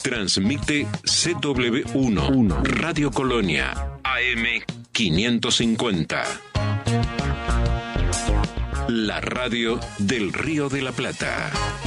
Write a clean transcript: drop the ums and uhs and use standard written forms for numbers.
Transmite CW1 Radio Colonia AM 550. La radio del Río de la Plata.